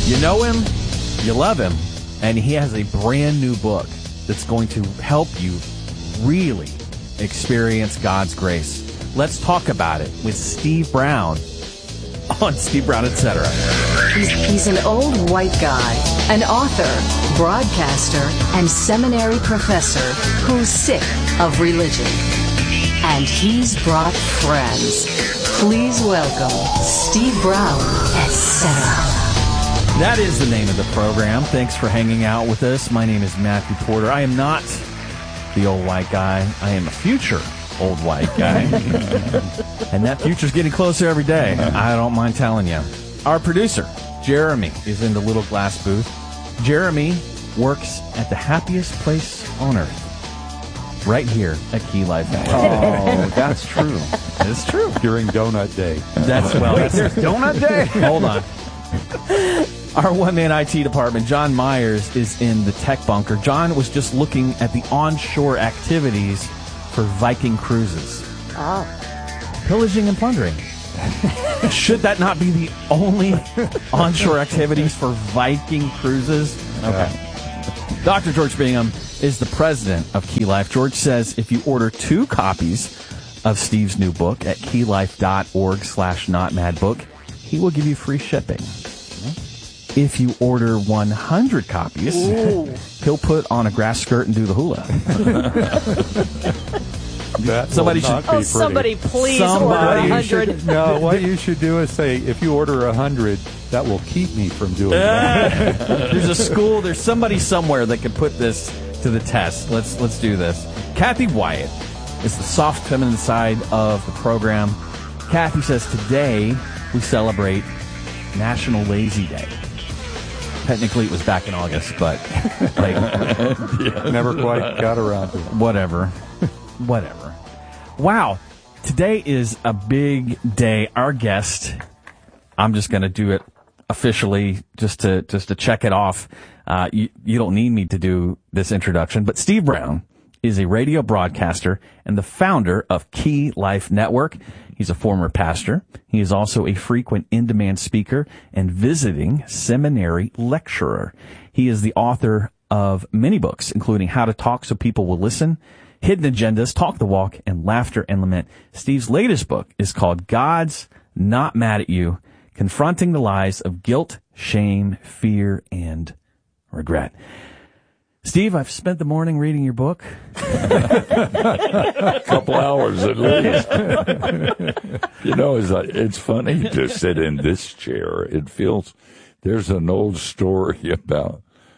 You know him, you love him, and he has a brand new book that's going to help you really experience God's grace. Let's talk about it with Steve Brown on Steve Brown, etc. He's an old white guy, an author, broadcaster, and seminary professor who's sick of religion. And he's brought friends. Please welcome Steve Brown, etc. That is the name of the program. Thanks for hanging out with us. My name is Matthew Porter. I am not the old white guy. I am a future old white guy. And that future's getting closer every day. I don't mind telling you. Our producer, Jeremy, is in the little glass booth. Jeremy works at the happiest place on earth, right here at Key Life Network. Oh, that's true. It's true. During Donut Day. That's there's Donut Day? Hold on. Our one-man IT department, John Myers, is in the tech bunker. John was just looking at the onshore activities for Viking cruises. Oh. Pillaging and plundering. Should that not be the only onshore activities for Viking cruises? Okay. Dr. George Bingham is the president of Key Life. George says if you order 2 copies of Steve's new book at keylife.org/notmadbook, he will give you free shipping. If you order 100 copies, he'll put on a grass skirt and do the hula. Somebody should. Somebody please order 100. No, what you should do is say, if you order 100, that will keep me from doing that. There's a school, there's somebody somewhere that could put this to the test. Let's do this. Kathy Wyatt is the soft feminine side of the program. Kathy says today we celebrate National Lazy Day. Technically, it was back in August, but never quite got around to it. Whatever. Wow. Today is a big day. Our guest, I'm just going to do it officially just to check it off. You don't need me to do this introduction, but Steve Brown is a radio broadcaster and the founder of Key Life Network. He's a former pastor. He is also a frequent in-demand speaker and visiting seminary lecturer. He is the author of many books, including How to Talk So People Will Listen, Hidden Agendas, Talk the Walk, and Laughter and Lament. Steve's latest book is called God's Not Mad at You, Confronting the Lies of Guilt, Shame, Fear, and Regret. Steve, I've spent the morning reading your book. A couple hours at least. You know, it's funny to sit in this chair. It feels, there's an old story about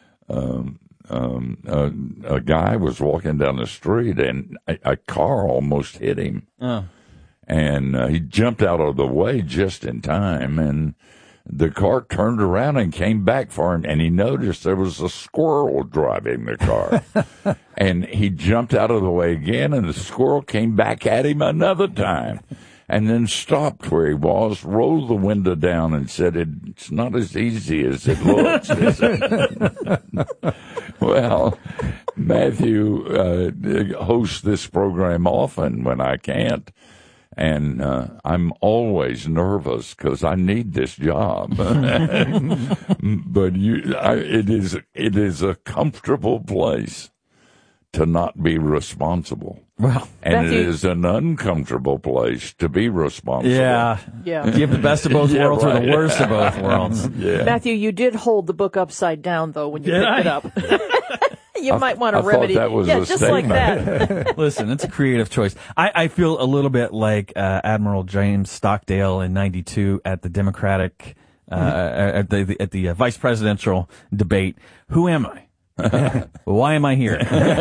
a guy was walking down the street and a car almost hit him. Oh. And he jumped out of the way just in time, and the car turned around and came back for him, and he noticed there was a squirrel driving the car. And he jumped out of the way again, and the squirrel came back at him another time, and then stopped where he was, rolled the window down, and said, "It's not as easy as it looks, is it?" Well, Matthew hosts this program often when I can't. And I'm always nervous because I need this job. But it is a comfortable place to not be responsible. Well, and Matthew, it is an uncomfortable place to be responsible. Yeah. You have the best of both worlds or the worst of both worlds. Yeah. Matthew, you did hold the book upside down, though, when you picked it up. You might want to remedy. That was a just statement. like that. Listen, it's a creative choice. I feel a little bit like Admiral James Stockdale in '92 at the Democratic at the vice presidential debate. Who am I? Why am I here?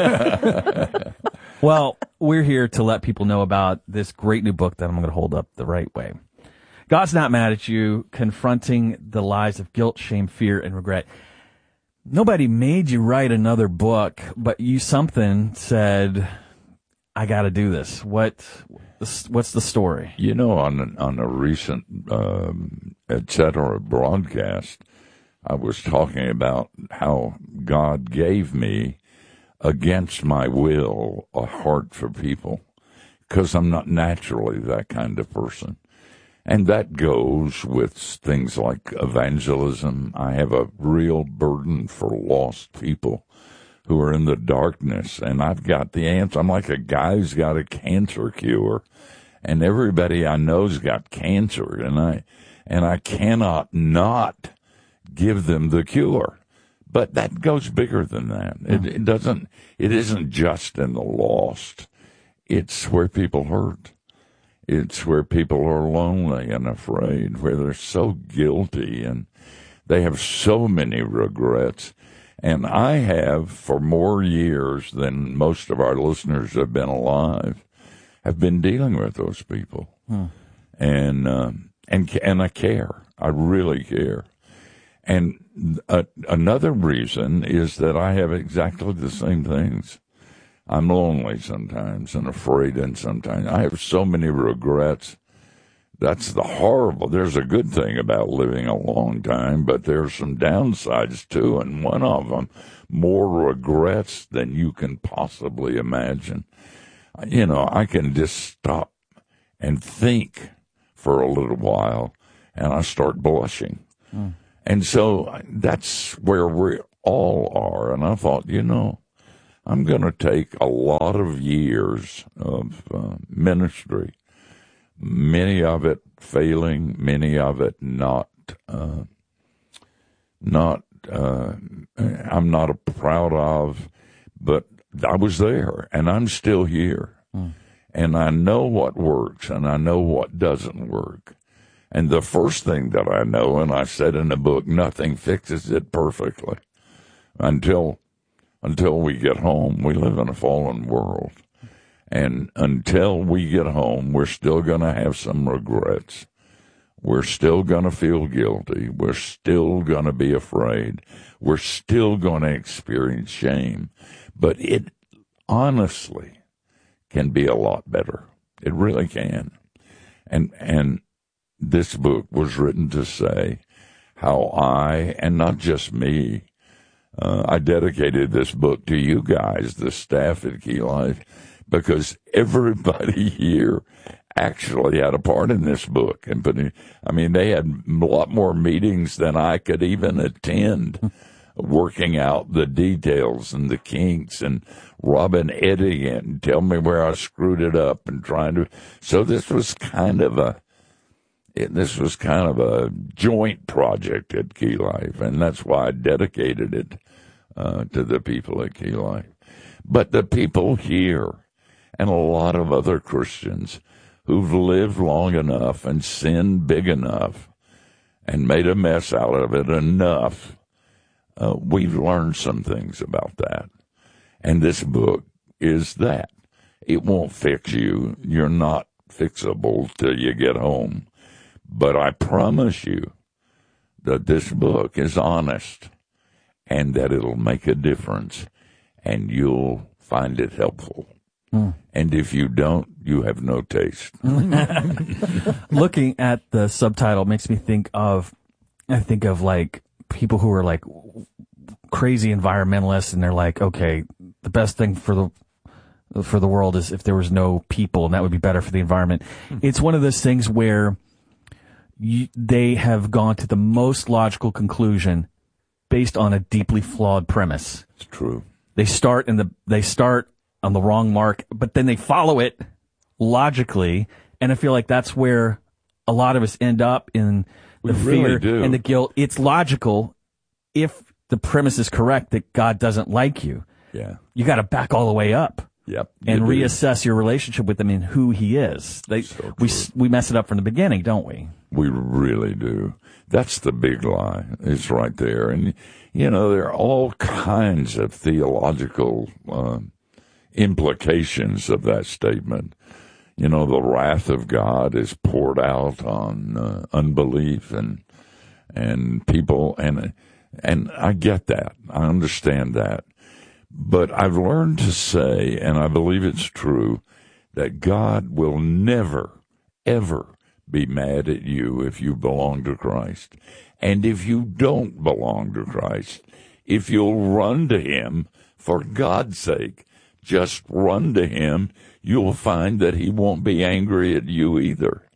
Well, we're here to let people know about this great new book that I'm going to hold up the right way. God's Not Mad at You, Confronting the Lies of Guilt, Shame, Fear, and Regret. Nobody made you write another book, but something said, I got to do this. What's the story? You know, on a recent etc. broadcast, I was talking about how God gave me, against my will, a heart for people, because I'm not naturally that kind of person. And that goes with things like evangelism. I have a real burden for lost people who are in the darkness, and I've got the answer. I'm like a guy who's got a cancer cure, and everybody I know's got cancer, and I cannot not give them the cure. But that goes bigger than that. It isn't just in the lost. It's where people hurt. It's where people are lonely and afraid, where they're so guilty and they have so many regrets. And I have, for more years than most of our listeners have been alive, have been dealing with those people. And I care. I really care. And another reason is that I have exactly the same things. I'm lonely sometimes and afraid, and sometimes I have so many regrets. That's the horrible. There's a good thing about living a long time, but there's some downsides too, and one of them, more regrets than you can possibly imagine. You know, I can just stop and think for a little while, and I start blushing. And so that's where we all are. And I thought, you know, I'm going to take a lot of years of ministry, many of it failing, many of it not. I'm not proud of, but I was there, and I'm still here. And I know what works, and I know what doesn't work. And the first thing that I know, and I said in the book, nothing fixes it perfectly. Until we get home, we live in a fallen world. And until we get home, we're still going to have some regrets. We're still going to feel guilty. We're still going to be afraid. We're still going to experience shame. But it honestly can be a lot better. It really can. And this book was written to say how I, and not just me, I dedicated this book to you guys, the staff at Key Life, because everybody here actually had a part in this book. And I mean, they had a lot more meetings than I could even attend, working out the details and the kinks and rubbing editing it and tell me where I screwed it up and trying to. So this was kind of a joint project at Key Life, and that's why I dedicated it to the people at Key Life. But the people here and a lot of other Christians who've lived long enough and sinned big enough and made a mess out of it enough, we've learned some things about that. And this book is that. It won't fix you. You're not fixable till you get home. But I promise you that this book is honest and that it'll make a difference and you'll find it helpful. And if you don't, you have no taste. Looking at the subtitle makes me think of like people who are like crazy environmentalists, and they're like, okay, the best thing for the world is if there was no people, and that would be better for the environment. It's one of those things where they have gone to the most logical conclusion based on a deeply flawed premise. It's true. They start on the wrong mark, but then they follow it logically, and I feel like that's where a lot of us end up in the fear and the guilt. It's logical if the premise is correct that God doesn't like you. Yeah. You got to back all the way up. Yep. And reassess your relationship with him and who he is. We mess it up from the beginning, don't we? We really do. That's the big lie. It's right there. And, you know, there are all kinds of theological implications of that statement. You know, the wrath of God is poured out on unbelief and people, and I get that. I understand that. But I've learned to say, and I believe it's true, that God will never, ever be mad at you if you belong to Christ. And if you don't belong to Christ, if you'll run to him for God's sake, just run to him, you'll find that he won't be angry at you either.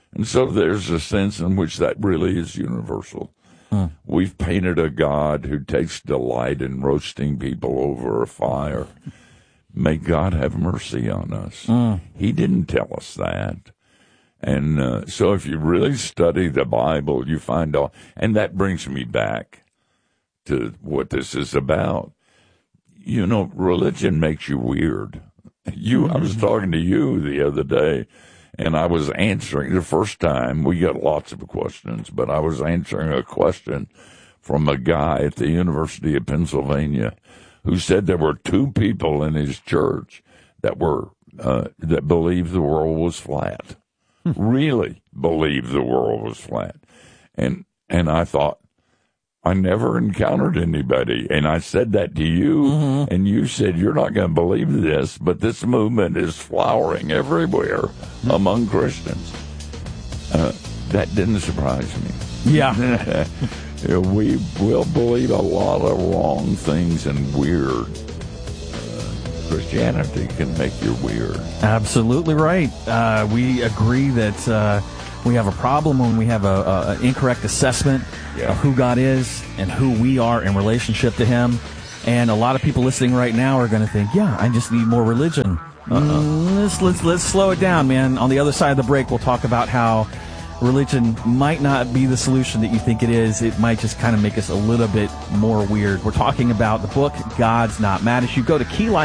And so there's a sense in which that really is universal. We've painted a God who takes delight in roasting people over a fire. May God have mercy on us. He didn't tell us that. And so if you really study the Bible, you find out, and that brings me back to what this is about. You know, religion makes you weird. I was talking to you the other day, and I was answering the first time. We got lots of questions, but I was answering a question from a guy at the University of Pennsylvania who said there were two people in his church that that believed the world was flat. Really believed the world was flat. And I thought, I never encountered anybody. And I said that to you, and you said, you're not going to believe this, but this movement is flowering everywhere among Christians. That didn't surprise me. Yeah. We will believe a lot of wrong things and weird. Christianity can make you weird. Absolutely right. We agree that we have a problem when we have an incorrect assessment of who God is and who we are in relationship to Him. And a lot of people listening right now are going to think, yeah, I just need more religion. Let's slow it down, man. On the other side of the break, we'll talk about how religion might not be the solution that you think it is. It might just kind of make us a little bit more weird. We're talking about the book, God's Not Mad at You. Go to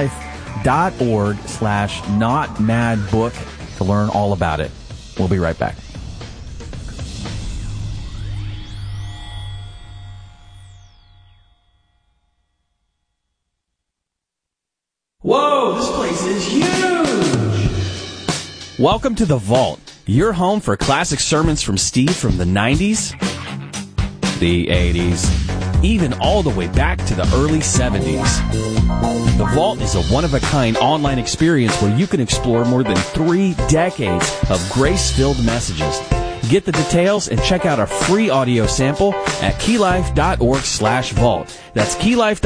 keylife.org/notmadbook to learn all about it. We'll be right back. Whoa, this place is huge! Welcome to The Vault, your home for classic sermons from Steve from the 90s, the 80s, even all the way back to the early 70s. The Vault is a one-of-a-kind online experience where you can explore more than 3 decades of grace-filled messages. Get the details and check out a free audio sample at keylife.org/vault. That's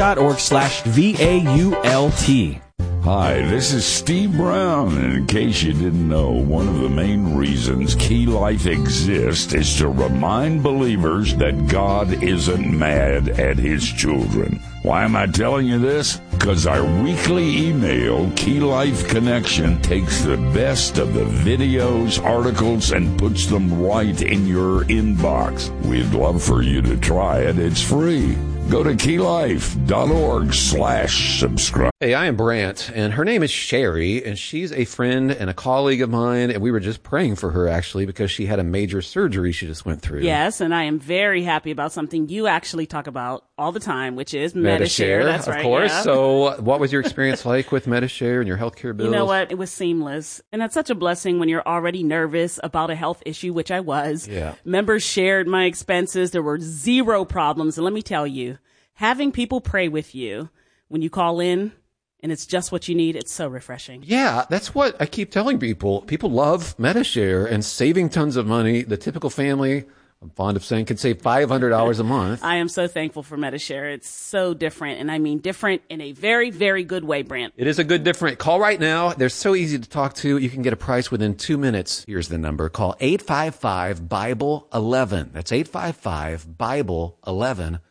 keylife.org/VAULT. Hi, this is Steve Brown, and in case you didn't know, one of the main reasons Key Life exists is to remind believers that God isn't mad at His children. Why am I telling you this? Because our weekly email, Key Life Connection, takes the best of the videos, articles, and puts them right in your inbox. We'd love for you to try it. It's free. Go to keylife.org/subscribe. Hey, I am Brant, and her name is Sherry, and she's a friend and a colleague of mine, and we were just praying for her, actually, because she had a major surgery she just went through. Yes, and I am very happy about something you actually talk about all the time, which is Medi-Share. That's right, of course. Yeah. So what was your experience like with Medi-Share and your healthcare bills? You know what? It was seamless. And that's such a blessing when you're already nervous about a health issue, which I was. Yeah. Members shared my expenses. There were zero problems. And let me tell you, having people pray with you when you call in and it's just what you need, it's so refreshing. Yeah, that's what I keep telling people. People love Medi-Share and saving tons of money. The typical family, I'm fond of saying, can save $500 a month. I am so thankful for Medi-Share. It's so different, and I mean different in a very, very good way, Brant. It is a good different. Call right now. They're so easy to talk to. You can get a price within 2 minutes. Here's the number. Call 855-BIBLE-11. That's 855-BIBLE-11.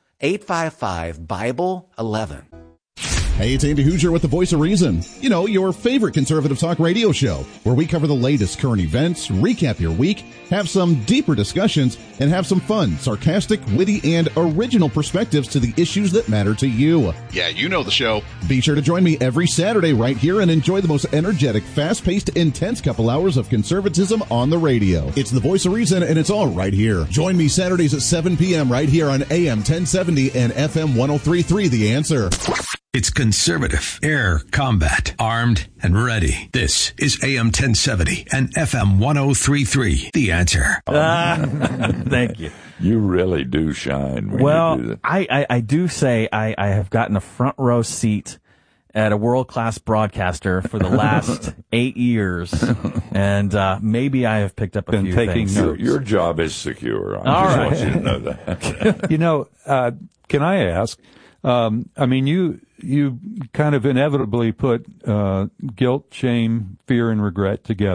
855-BIBLE-11. Hey, it's Andy Hoosier with the Voice of Reason. You know, your favorite conservative talk radio show, where we cover the latest current events, recap your week, have some deeper discussions, and have some fun, sarcastic, witty, and original perspectives to the issues that matter to you. Yeah, you know the show. Be sure to join me every Saturday right here and enjoy the most energetic, fast-paced, intense couple hours of conservatism on the radio. It's the Voice of Reason, and it's all right here. Join me Saturdays at 7 p.m. right here on AM 1070 and FM 103.3 The Answer. It's conservative, air combat, armed and ready. This is AM 1070 and FM 103.3 The Answer. Thank you. You really do shine when you do that. I do say I have gotten a front row seat at a world-class broadcaster for the last 8 years, and maybe I have picked up a few things. Your job is secure. I just want you to know that. You know, can I ask? I mean, you kind of inevitably put guilt, shame, fear, and regret together.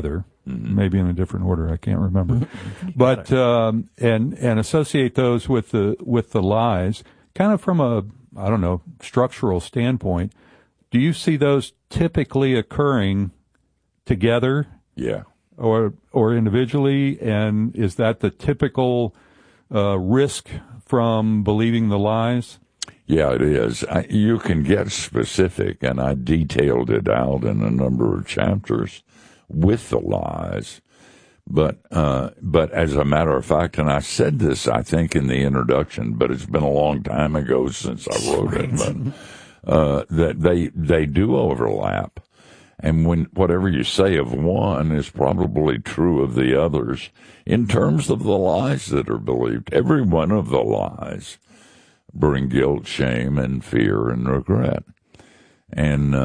maybe in a different order. I can't remember. But and associate those with the lies, kind of from a, I don't know, structural standpoint. Do you see those typically occurring together? Yeah. Or individually? And is that the typical risk from believing the lies? Yeah, it is. You can get specific, and I detailed it out in a number of chapters with the lies. But as a matter of fact, and I said this, I think, in the introduction, but it's been a long time ago since I wrote it, but that they do overlap. And whatever you say of one is probably true of the others in terms of the lies that are believed. Every one of the lies bring guilt, shame, and fear and regret. And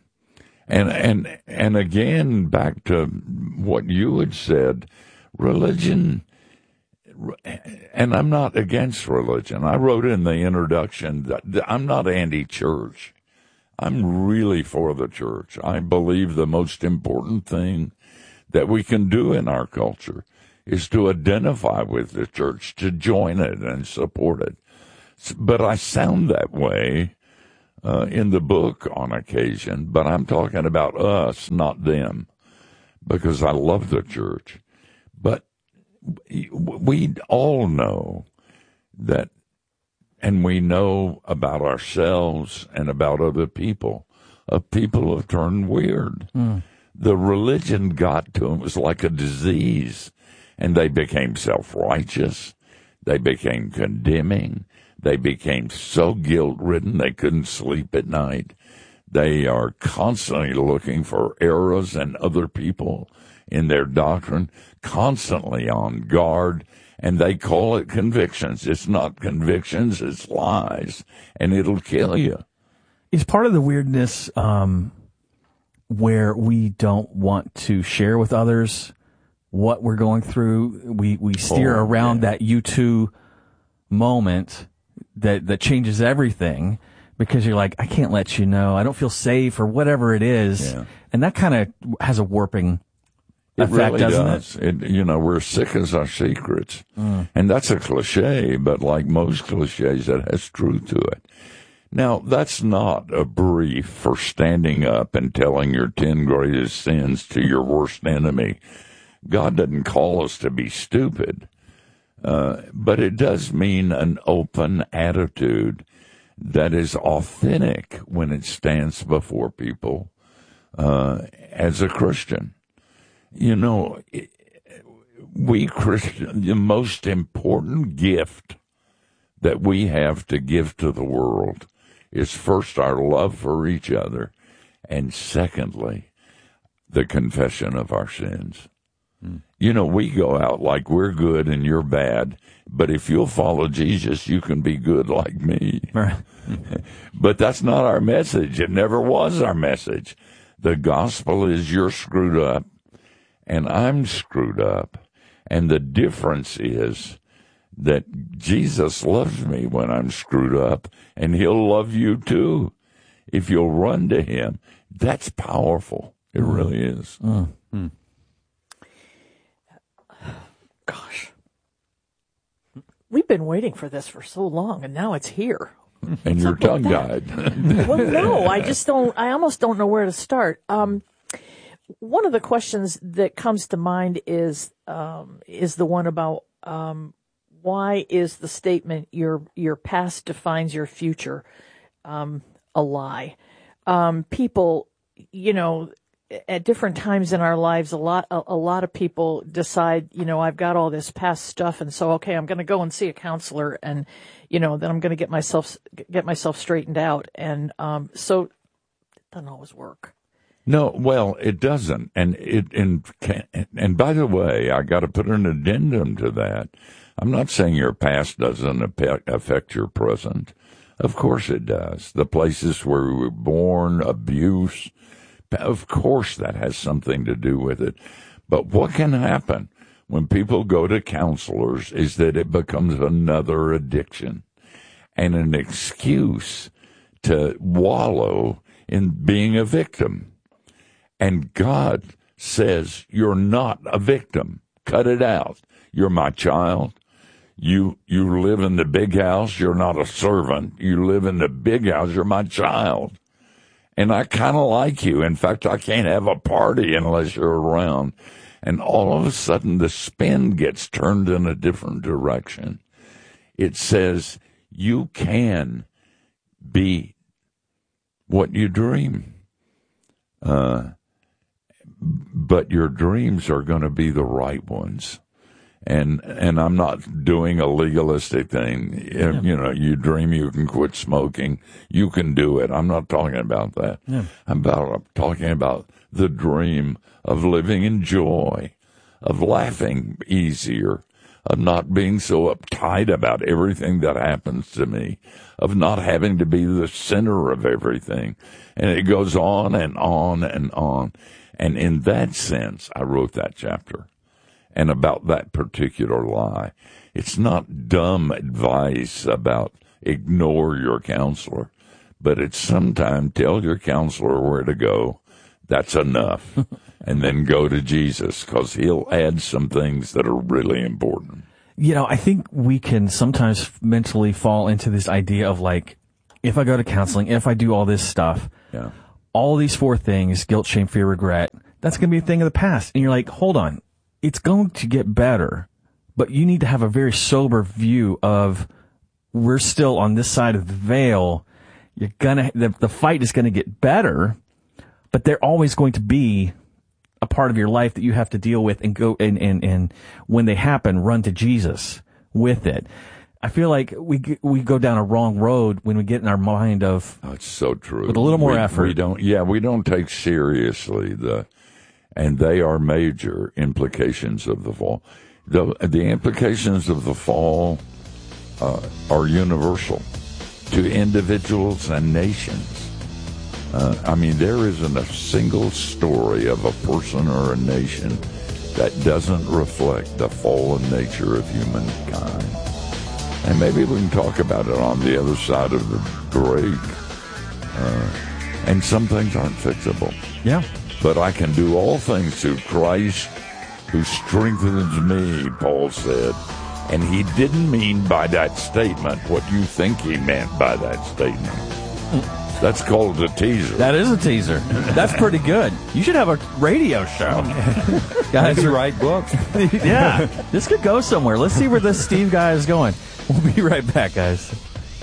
again, back to what you had said, religion, and I'm not against religion. I wrote in the introduction that I'm not anti-church. I'm really for the church. I believe the most important thing that we can do in our culture is to identify with the church, to join it and support it. But I sound that way in the book on occasion, but I'm talking about us, not them, because I love the church. But we all know that, and we know about ourselves and about other people. People have turned weird. The religion got to them. It was like a disease, and they became self-righteous. They became condemning. They became so guilt-ridden they couldn't sleep at night. They are constantly looking for errors in other people in their doctrine, constantly on guard, and they call it convictions. It's not convictions, it's lies, and it'll kill you. Is part of the weirdness where we don't want to share with others what we're going through? We steer around that U2 moment that changes everything, because you're like, I can't let you know. I don't feel safe, or whatever it is. Yeah. And that kind of has a warping effect, really doesn't it? We're sick as our secrets. And that's a cliche, but like most cliches, it has truth to it. Now, that's not a brief for standing up and telling your 10 greatest sins to your worst enemy. God doesn't call us to be stupid. But it does mean an open attitude that is authentic when it stands before people as a Christian. You know, we Christians, the most important gift that we have to give to the world is first our love for each other, and secondly, the confession of our sins. You know, we go out like we're good and you're bad, but if you'll follow Jesus, you can be good like me. Right. But that's not our message. It never was our message. The gospel is you're screwed up and I'm screwed up. And the difference is that Jesus loves me when I'm screwed up, and he'll love you too if you'll run to him. That's powerful. It really is. Gosh. We've been waiting for this for so long, and now it's here. And your tongue died. Well, no, I almost don't know where to start. One of the questions that comes to mind is the one about why is the statement your past defines your future a lie? People, at different times in our lives, a lot of people decide, I've got all this past stuff, and so okay, I'm going to go and see a counselor, and then I'm going to get myself straightened out, and so it doesn't always work. No, well, it doesn't, and by the way, I got to put an addendum to that. I'm not saying your past doesn't affect your present. Of course it does. The places where we were born, abuse. Of course that has something to do with it. But what can happen when people go to counselors is that it becomes another addiction and an excuse to wallow in being a victim. And God says you're not a victim. Cut it out. You're my child. You live in the big house. You're not a servant. You live in the big house. You're my child. And I kind of like you. In fact, I can't have a party unless you're around. And all of a sudden, the spin gets turned in a different direction. It says you can be what you dream. But your dreams are going to be the right ones. And I'm not doing a legalistic thing. Yeah. You know, you dream you can quit smoking. You can do it. I'm not talking about that. Yeah. I'm talking about the dream of living in joy, of laughing easier, of not being so uptight about everything that happens to me, of not having to be the center of everything. And it goes on and on and on. And in that sense, I wrote that chapter. And about that particular lie. It's not dumb advice about ignore your counselor, but it's sometimes tell your counselor where to go. That's enough. And then go to Jesus, because he'll add some things that are really important. You know, I think we can sometimes mentally fall into this idea of like, if I go to counseling, if I do all this stuff, Yeah. all these 4 things, guilt, shame, fear, regret, that's going to be a thing of the past. And you're like, hold on. It's going to get better, but you need to have a very sober view of we're still on this side of the veil. The fight is going to get better, but they're always going to be a part of your life that you have to deal with and go and when they happen, run to Jesus with it. I feel like we go down a wrong road when we get in our mind of. Oh, it's so true. With a little more effort. We don't take seriously and they are major implications of the fall. The implications of the fall are universal to individuals and nations. I mean, there isn't a single story of a person or a nation that doesn't reflect the fallen nature of humankind. And maybe we can talk about it on the other side of the grave. And some things aren't fixable. Yeah. But I can do all things through Christ who strengthens me, Paul said. And he didn't mean by that statement what you think he meant by that statement. That's called a teaser. That is a teaser. That's pretty good. You should have a radio show. Guys, Maybe write books. Yeah, this could go somewhere. Let's see where this Steve guy is going. We'll be right back, guys.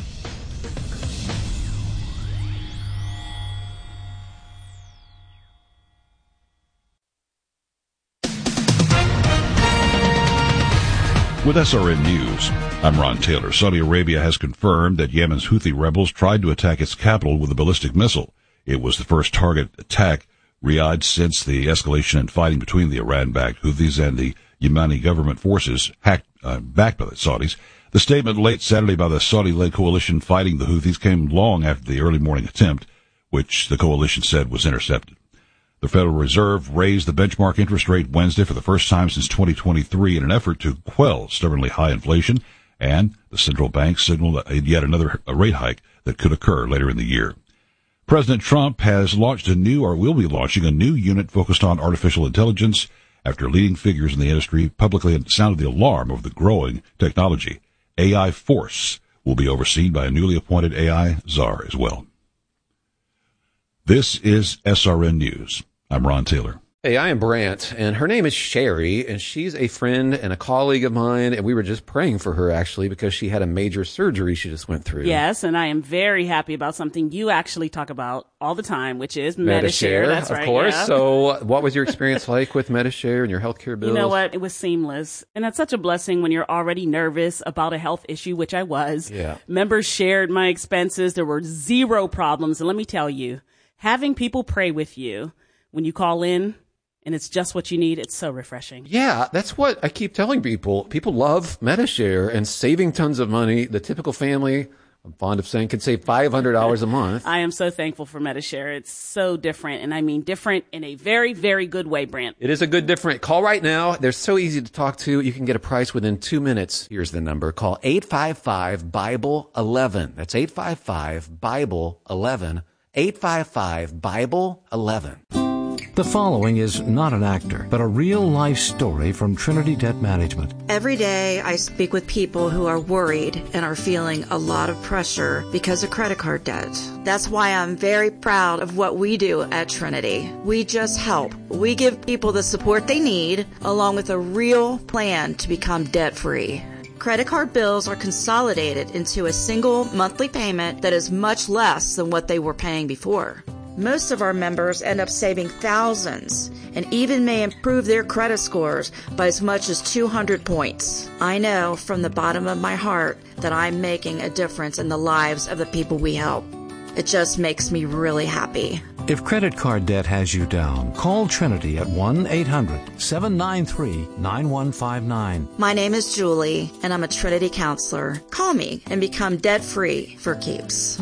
With SRN News, I'm Ron Taylor. Saudi Arabia has confirmed that Yemen's Houthi rebels tried to attack its capital with a ballistic missile. It was the first target attack Riyadh since the escalation in fighting between the Iran-backed Houthis and the Yemeni government forces backed by the Saudis. The statement late Saturday by the Saudi-led coalition fighting the Houthis came long after the early morning attempt, which the coalition said was intercepted. The Federal Reserve raised the benchmark interest rate Wednesday for the first time since 2023 in an effort to quell stubbornly high inflation, and the central bank signaled yet another rate hike that could occur later in the year. President Trump has launched will be launching a new unit focused on artificial intelligence after leading figures in the industry publicly sounded the alarm over the growing technology. AI Force will be overseen by a newly appointed AI czar as well. This is SRN News. I'm Ron Taylor. Hey, I am Brant, and her name is Sherry, and she's a friend and a colleague of mine, and we were just praying for her, actually, because she had a major surgery she just went through. Yes, and I am very happy about something you actually talk about all the time, which is Medi-Share. That's right, of course. Yeah. So what was your experience like with Medi-Share and your healthcare bills? You know what? It was seamless. And that's such a blessing when you're already nervous about a health issue, which I was. Yeah. Members shared my expenses. There were zero problems. And let me tell you, having people pray with you when you call in, and it's just what you need, it's so refreshing. Yeah, that's what I keep telling people. People love Medi-Share and saving tons of money. The typical family, I'm fond of saying, could save $500 a month. I am so thankful for Medi-Share. It's so different, and I mean different in a very, very good way, Brant. It is a good different. Call right now. They're so easy to talk to. You can get a price within 2 minutes. Here's the number. Call 855-BIBLE-11. That's 855-BIBLE-11. 855-BIBLE-11. The following is not an actor, but a real-life story from Trinity Debt Management. Every day I speak with people who are worried and are feeling a lot of pressure because of credit card debt. That's why I'm very proud of what we do at Trinity. We just help. We give people the support they need, along with a real plan to become debt-free. Credit card bills are consolidated into a single monthly payment that is much less than what they were paying before. Most of our members end up saving thousands and even may improve their credit scores by as much as 200 points. I know from the bottom of my heart that I'm making a difference in the lives of the people we help. It just makes me really happy. If credit card debt has you down, call Trinity at 1-800-793-9159. My name is Julie, and I'm a Trinity counselor. Call me and become debt-free for keeps.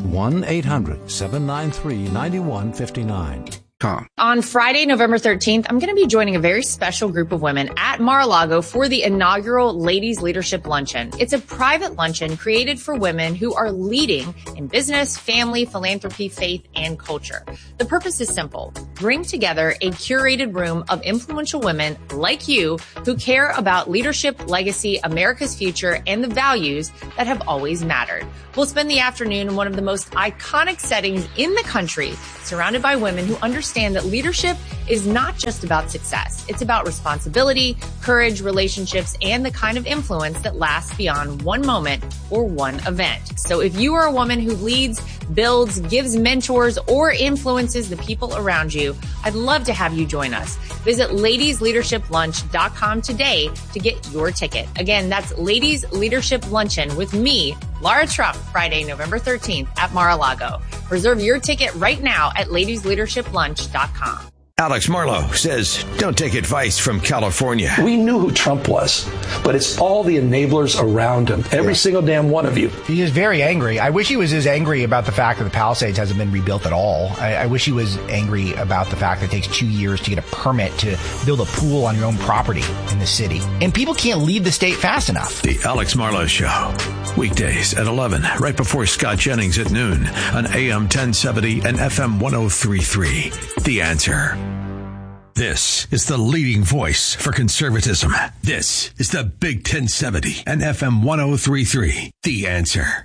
1-800-793-9159. On Friday, November 13th, I'm going to be joining a very special group of women at Mar-a-Lago for the inaugural Ladies Leadership Luncheon. It's a private luncheon created for women who are leading in business, family, philanthropy, faith, and culture. The purpose is simple. Bring together a curated room of influential women like you who care about leadership, legacy, America's future, and the values that have always mattered. We'll spend the afternoon in one of the most iconic settings in the country, surrounded by women who understand that leadership is not just about success. It's about responsibility, courage, relationships, and the kind of influence that lasts beyond one moment or one event. So if you are a woman who leads, builds, gives mentors, or influences the people around you, I'd love to have you join us. Visit ladiesleadershiplunch.com today to get your ticket. Again, that's Ladies Leadership Luncheon with me, Laura Trump, Friday, November 13th at Mar-a-Lago. Reserve your ticket right now at ladiesleadershiplunch.com. Alex Marlowe says, don't take advice from California. We knew who Trump was, but it's all the enablers around him. Every single damn one of you. He is very angry. I wish he was as angry about the fact that the Palisades hasn't been rebuilt at all. I wish he was angry about the fact that it takes 2 years to get a permit to build a pool on your own property in the city. And people can't leave the state fast enough. The Alex Marlowe Show. Weekdays at 11, right before Scott Jennings at noon on AM 1070 and FM 1033. The Answer. This is the leading voice for conservatism. This is the Big 1070 and FM 1033. The Answer.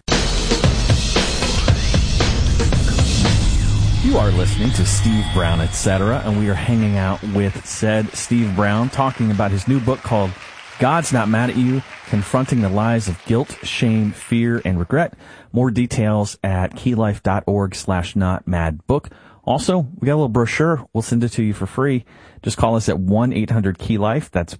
You are listening to Steve Brown, etc., and we are hanging out with said Steve Brown, talking about his new book called God's Not Mad at You, Confronting the Lies of Guilt, Shame, Fear, and Regret. More details at keylife.org/notmadbook. Also, we got a little brochure. We'll send it to you for free. Just call us at 1-800-KEY-LIFE. That's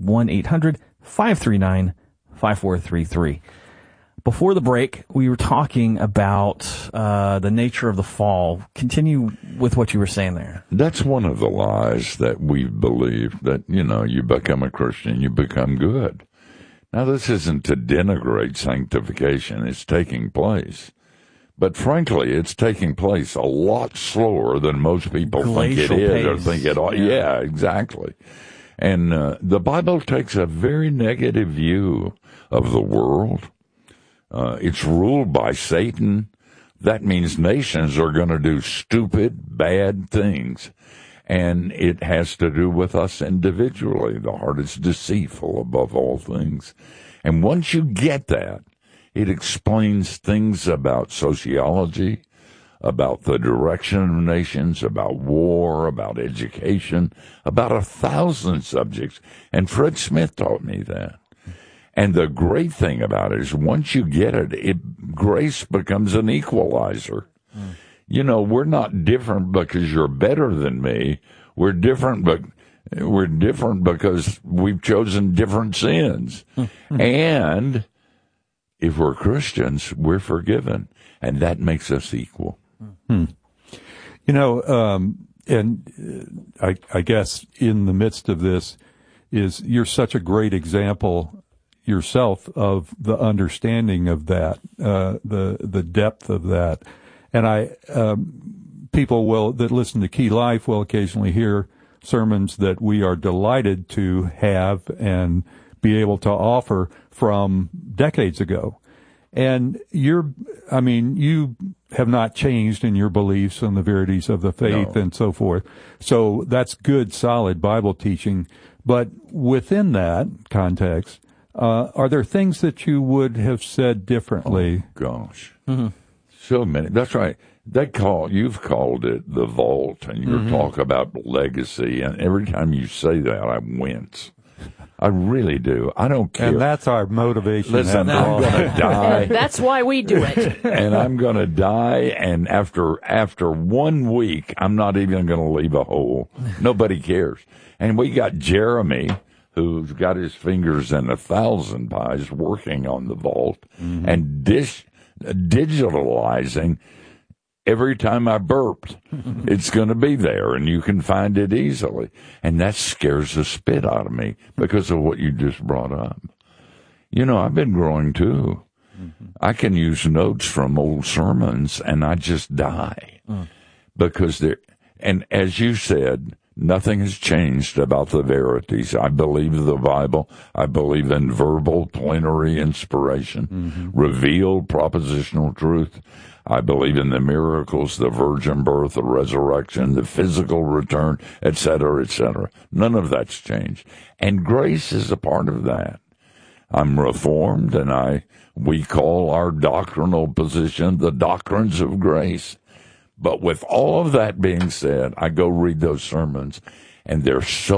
1-800-539-5433. Before the break, we were talking about the nature of the fall. Continue with what you were saying there. That's one of the lies that we believe, that, you become a Christian, you become good. Now, this isn't to denigrate sanctification. It's taking place. But frankly, it's taking place a lot slower than most people think it is or think it ought. Yeah, exactly. And the Bible takes a very negative view of the world. It's ruled by Satan. That means nations are going to do stupid, bad things. And it has to do with us individually. The heart is deceitful above all things. And once you get that, it explains things about sociology, about the direction of nations, about war, about education, about 1,000 subjects. And Fred Smith taught me that. And the great thing about it is once you get it, grace becomes an equalizer. We're not different because you're better than me. We're different because we've chosen different sins. And if we're Christians, we're forgiven, and that makes us equal. And I guess in the midst of this you're such a great example yourself of the understanding of that, the depth of that. And people that listen to Key Life will occasionally hear sermons that we are delighted to have and be able to offer from decades ago. And you have not changed in your beliefs on the verities of the faith and so forth. So that's good, solid Bible teaching. But within that context, are there things that you would have said differently? Oh, gosh. Mm-hmm. So many. That's right. You've called it the vault, and you're talking about legacy, and every time you say that, I wince. I really do. I don't care. And that's our motivation. Listen, I'm going to die. And that's why we do it. And I'm going to die, and after 1 week, I'm not even going to leave a hole. Nobody cares. And we got Jeremy, who's got his fingers in 1,000 pies, working on the vault and digitalizing. Every time I burped, it's going to be there, and you can find it easily. And that scares the spit out of me because of what you just brought up. You know, I've been growing, too. I can use notes from old sermons, and I just die. Because and as you said, nothing has changed about the verities. I believe the Bible. I believe in verbal plenary inspiration, revealed propositional truth. I believe in the miracles, the virgin birth, the resurrection, the physical return, etc., etc. None of that's changed. And grace is a part of that. I'm Reformed, and we call our doctrinal position the doctrines of grace. But with all of that being said, I go read those sermons, and they're so